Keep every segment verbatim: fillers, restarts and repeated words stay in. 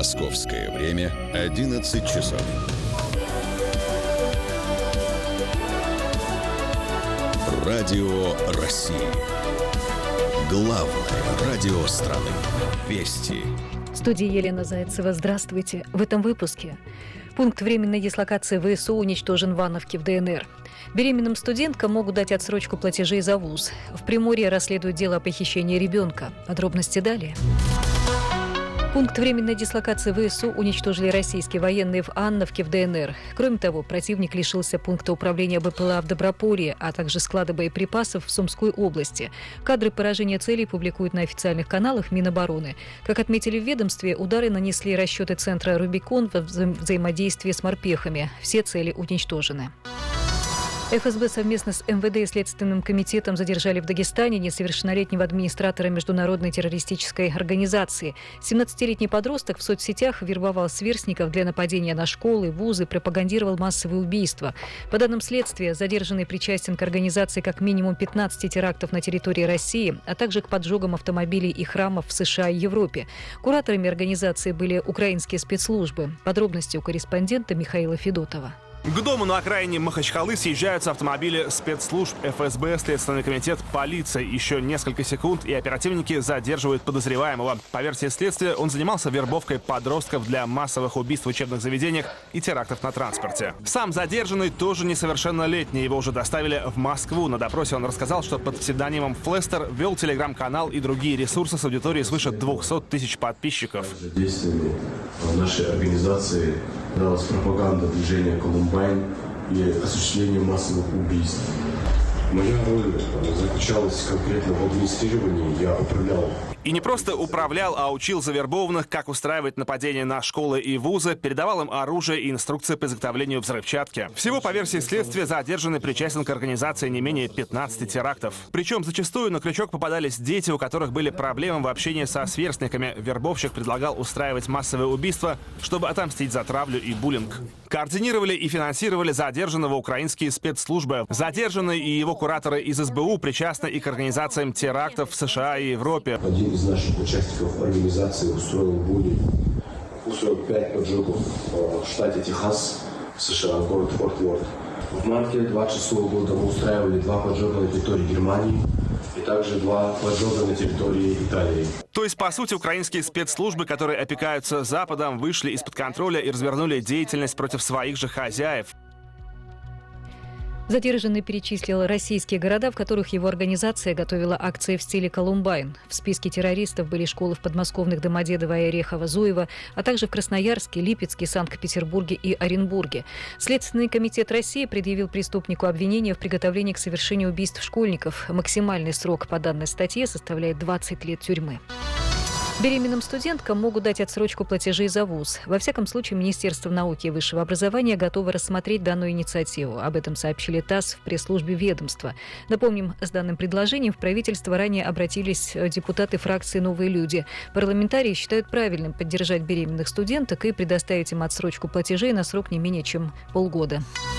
Московское время одиннадцать часов. Радио России. Главное радио страны. Вести. В студии Елена Зайцева. Здравствуйте. В этом выпуске. Пункт временной дислокации ВСУ уничтожен в Ивановке в ДНР. Беременным студенткам могут дать отсрочку платежей за вуз. В Приморье расследуют дело о похищении ребенка. Подробности далее. Пункт временной дислокации ВСУ уничтожили российские военные в Анновке в ДНР. Кроме того, противник лишился пункта управления БПЛА в Доброполье, а также склада боеприпасов в Сумской области. Кадры поражения целей публикуют на официальных каналах Минобороны. Как отметили в ведомстве, удары нанесли расчеты центра «Рубикон» во вза- взаимодействии с морпехами. Все цели уничтожены. ФСБ совместно с МВД и Следственным комитетом задержали в Дагестане несовершеннолетнего администратора международной террористической организации. семнадцатилетний подросток в соцсетях вербовал сверстников для нападения на школы, вузы, пропагандировал массовые убийства. По данным следствия, задержанный причастен к организации как минимум пятнадцати терактов на территории России, а также к поджогам автомобилей и храмов в США и Европе. Кураторами организации были украинские спецслужбы. Подробности у корреспондента Михаила Федотова. К дому на окраине Махачкалы съезжаются автомобили спецслужб, ФСБ, Следственный комитет, полиция. Еще несколько секунд, и оперативники задерживают подозреваемого. По версии следствия, он занимался вербовкой подростков для массовых убийств в учебных заведениях и терактов на транспорте. Сам задержанный тоже несовершеннолетний. Его уже доставили в Москву. На допросе он рассказал, что под псевдонимом Флестер вел телеграм-канал и другие ресурсы с аудиторией свыше двухсот тысяч подписчиков. Действиями нашей организации велась пропаганда движения «Колумбайн» и осуществление массовых убийств. Моя роль заключалась конкретно в администрировании. Я управлял. И не просто управлял, а учил завербованных, как устраивать нападения на школы и вузы, передавал им оружие и инструкции по изготовлению взрывчатки. Всего, по версии следствия, задержанный причастен к организации не менее пятнадцати терактов. Причем зачастую на крючок попадались дети, у которых были проблемы в общении со сверстниками. Вербовщик предлагал устраивать массовые убийства, чтобы отомстить за травлю и буллинг. Координировали и финансировали задержанного украинские спецслужбы. Задержанный и его кураторы из СБУ причастны и к организациям терактов в США и Европе. Один из наших участников организации устроил буллинг, устроил пять поджогов в штате Техас, в США, город Форт Уорт. В марте двадцать шестого года мы устраивали два поджога на территории Германии и также два поджога на территории Италии. То есть, по сути, украинские спецслужбы, которые опекаются Западом, вышли из-под контроля и развернули деятельность против своих же хозяев. Задержанный перечислил российские города, в которых его организация готовила акции в стиле «Колумбайн». В списке террористов были школы в подмосковных Домодедово и Орехово-Зуево, а также в Красноярске, Липецке, Санкт-Петербурге и Оренбурге. Следственный комитет России предъявил преступнику обвинение в приготовлении к совершению убийств школьников. Максимальный срок по данной статье составляет двадцать лет тюрьмы. Беременным студенткам могут дать отсрочку платежей за вуз. Во всяком случае, Министерство науки и высшего образования готово рассмотреть данную инициативу. Об этом сообщили ТАСС в пресс-службе ведомства. Напомним, с данным предложением в правительство ранее обратились депутаты фракции «Новые люди». Парламентарии считают правильным поддержать беременных студенток и предоставить им отсрочку платежей на срок не менее чем полгода.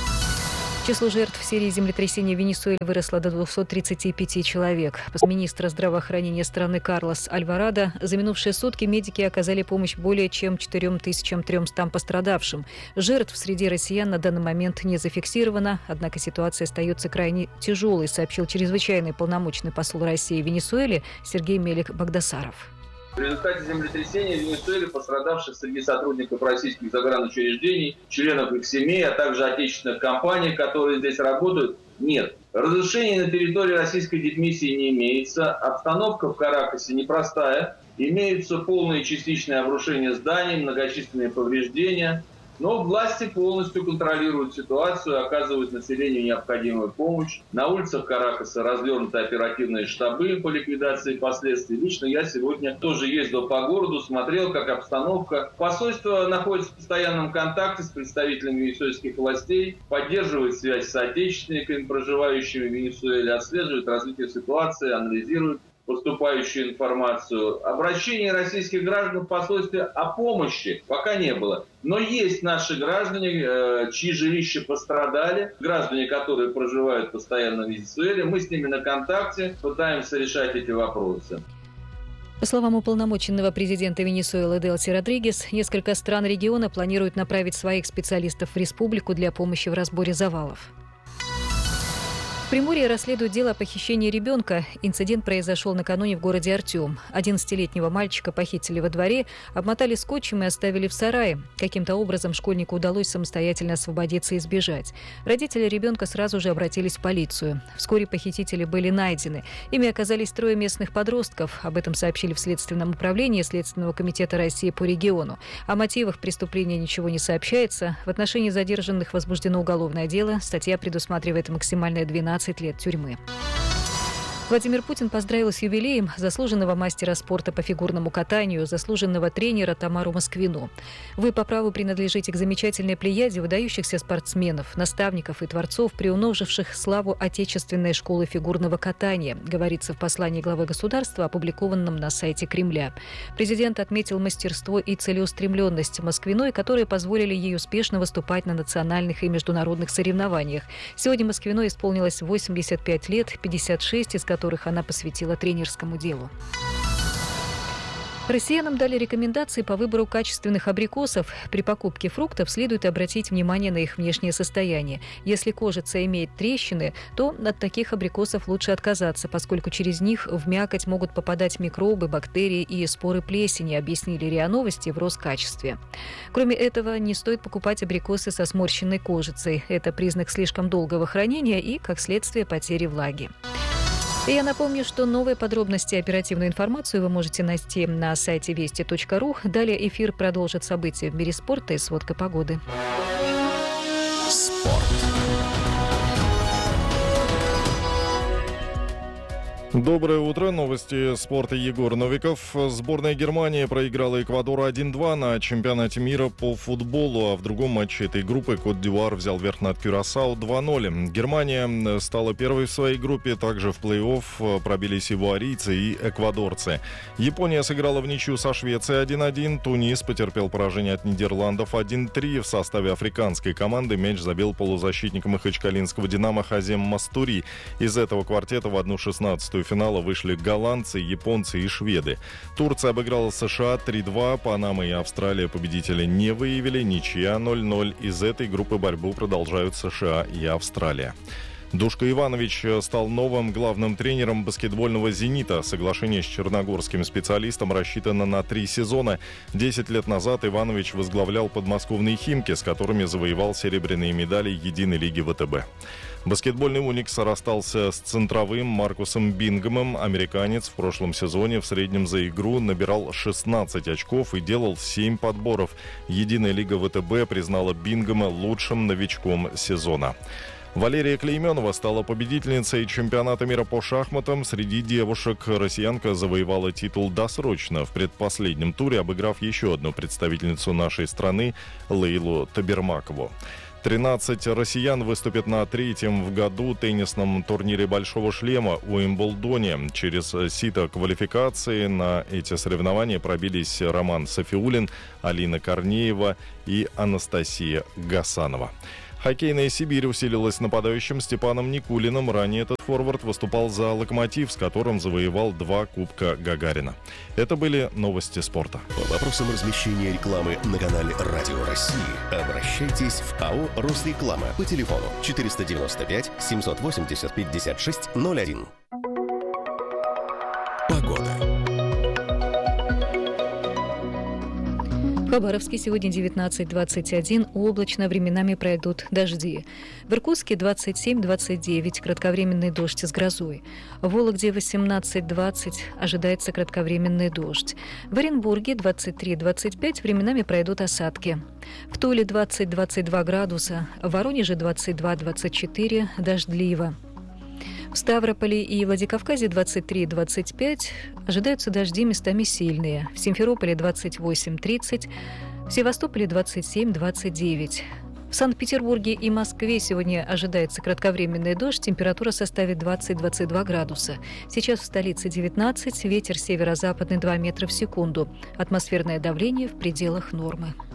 Число жертв в серии землетрясения в Венесуэле выросло до двухсот тридцати пяти человек. По министра здравоохранения страны Карлос Альварадо, за минувшие сутки медики оказали помощь более чем четырем тысячам трёмстам пострадавшим. Жертв среди россиян на данный момент не зафиксировано, однако ситуация остается крайне тяжелой, сообщил чрезвычайный полномочный посол России в Венесуэле Сергей Мелик-Багдасаров. В результате землетрясения в Венесуэле пострадавших среди сотрудников российских загранучреждений, членов их семей, а также отечественных компаний, которые здесь работают, нет. Разрушений на территории российской дипмиссии не имеется. Обстановка в Каракасе непростая. Имеются полные и частичные обрушения зданий, многочисленные повреждения. Но власти полностью контролируют ситуацию, оказывают населению необходимую помощь. На улицах Каракаса развернуты оперативные штабы по ликвидации последствий. Лично я сегодня тоже ездил по городу, смотрел, как обстановка. Посольство находится в постоянном контакте с представителями венесуэльских властей, поддерживает связь с соотечественниками, проживающими в Венесуэле, отслеживает развитие ситуации, анализирует поступающую информацию. Обращений российских граждан в посольстве о помощи пока не было. Но есть наши граждане, чьи жилища пострадали, граждане, которые проживают постоянно в Венесуэле. Мы с ними на контакте, пытаемся решать эти вопросы. По словам уполномоченного президента Венесуэлы Делси Родригес, несколько стран региона планируют направить своих специалистов в республику для помощи в разборе завалов. В Приморье расследуют дело о похищении ребенка. Инцидент произошел накануне в городе Артем. одиннадцатилетнего мальчика похитили во дворе, обмотали скотчем и оставили в сарае. Каким-то образом школьнику удалось самостоятельно освободиться и сбежать. Родители ребенка сразу же обратились в полицию. Вскоре похитители были найдены. Ими оказались трое местных подростков. Об этом сообщили в Следственном управлении Следственного комитета России по региону. О мотивах преступления ничего не сообщается. В отношении задержанных возбуждено уголовное дело. Статья предусматривает максимальное двенадцать лет тюрьмы. Владимир Путин поздравил с юбилеем заслуженного мастера спорта по фигурному катанию, заслуженного тренера Тамару Москвину. Вы по праву принадлежите к замечательной плеяде выдающихся спортсменов, наставников и творцов, приумноживших славу Отечественной школы фигурного катания, говорится в послании главы государства, опубликованном на сайте Кремля. Президент отметил мастерство и целеустремленность Москвиной, которые позволили ей успешно выступать на национальных и международных соревнованиях. Сегодня Москвиной исполнилось восемьдесят пять лет, пятьдесят шесть из которых она посвятила тренерскому делу. Россиянам дали рекомендации по выбору качественных абрикосов. При покупке фруктов следует обратить внимание на их внешнее состояние. Если кожица имеет трещины, то от таких абрикосов лучше отказаться, поскольку через них в мякоть могут попадать микробы, бактерии и споры плесени, объяснили РИА Новости в Роскачестве. Кроме этого, не стоит покупать абрикосы со сморщенной кожицей. Это признак слишком долгого хранения и, как следствие, потери влаги. И я напомню, что новые подробности и оперативную информацию вы можете найти на сайте вести точка ру. Далее эфир продолжит события в мире спорта и сводка погоды. Спорт. Доброе утро. Новости спорта. Егор Новиков. Сборная Германии проиграла Эквадору один-два на чемпионате мира по футболу, а в другом матче этой группы Кот-д'Ивуар взял верх над Кюрасао два-ноль. Германия стала первой в своей группе. Также в плей-офф пробились ивуарийцы и эквадорцы. Япония сыграла в ничью со Швецией один-один. Тунис потерпел поражение от Нидерландов один-три. В составе африканской команды мяч забил полузащитник махачкалинского «Динамо» Хазем Мастури. Из этого квартета в одну шестнадцатую финала вышли голландцы, японцы и шведы. Турция обыграла США три-два, Панама и Австралия победителя не выявили, ничья ноль-ноль. Из этой группы борьбу продолжают США и Австралия. Душка Иванович стал новым главным тренером баскетбольного «Зенита». Соглашение с черногорским специалистом рассчитано на три сезона. Десять лет назад Иванович возглавлял подмосковные «Химки», с которыми завоевал серебряные медали Единой лиги ВТБ. Баскетбольный «Уникс» расстался с центровым Маркусом Бингомом. Американец в прошлом сезоне в среднем за игру набирал шестнадцать очков и делал семь подборов. Единая лига ВТБ признала Бингома лучшим новичком сезона. Валерия Клейменова стала победительницей чемпионата мира по шахматам. Среди девушек россиянка завоевала титул досрочно в предпоследнем туре, обыграв еще одну представительницу нашей страны Лейлу Табермакову. тринадцать россиян выступят на третьем в году теннисном турнире «Большого шлема» у Уимблдоне. Через сито квалификации на эти соревнования пробились Роман Сафиуллин, Алина Корнеева и Анастасия Гасанова. Хоккейная Сибирь усилилась нападающим Степаном Никулиным. Ранее этот форвард выступал за «Локомотив», с которым завоевал два Кубка Гагарина. Это были новости спорта. По вопросам размещения рекламы на канале «Радио России» обращайтесь в АО «Росреклама» по телефону четыреста девяносто пять семьсот восемьдесят пятьдесят шесть ноль один. Погода. В Хабаровске сегодня девятнадцать двадцать один, облачно, временами пройдут дожди. В Иркутске двадцать семь двадцать девять, кратковременный дождь с грозой. В Вологде восемнадцать двадцать, ожидается кратковременный дождь. В Оренбурге двадцать три двадцать пять, временами пройдут осадки. В Туле двадцать двадцать два градуса, в Воронеже двадцать два двадцать четыре, дождливо. В Ставрополе и Владикавказе двадцать три двадцать пять, ожидаются дожди местами сильные. В Симферополе двадцать восемь тридцать, в Севастополе двадцать семь двадцать девять. В Санкт-Петербурге и Москве сегодня ожидается кратковременный дождь, температура составит двадцать двадцать два градуса. Сейчас в столице девятнадцать, ветер северо-западный два метра в секунду. Атмосферное давление в пределах нормы.